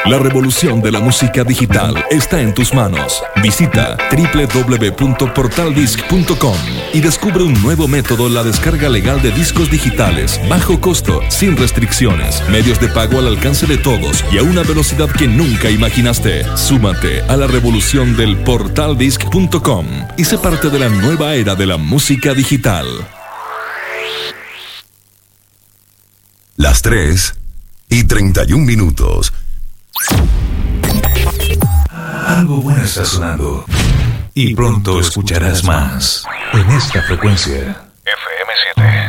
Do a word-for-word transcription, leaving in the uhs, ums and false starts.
La revolución de la música digital está en tus manos. Visita doble u doble u doble u punto portal disc punto com y descubre un nuevo método en la descarga legal de discos digitales, bajo costo, sin restricciones, medios de pago al alcance de todos y a una velocidad que nunca imaginaste. Súmate a la revolución del portal disc punto com y sé parte de la nueva era de la música digital. Las tres y treinta y un minutos. Algo bueno está sonando y pronto escucharás más en esta frecuencia. F M siete.